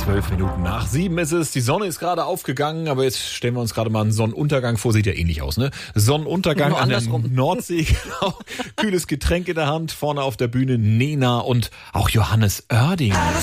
7:12 ist es. Die Sonne ist gerade aufgegangen, aber jetzt stellen wir uns gerade mal einen Sonnenuntergang vor. Sieht ja ähnlich aus, ne? Sonnenuntergang Nur an der andersrum. Nordsee, genau. Kühles Getränk in der Hand. Vorne auf der Bühne Nena und auch Johannes Oerding.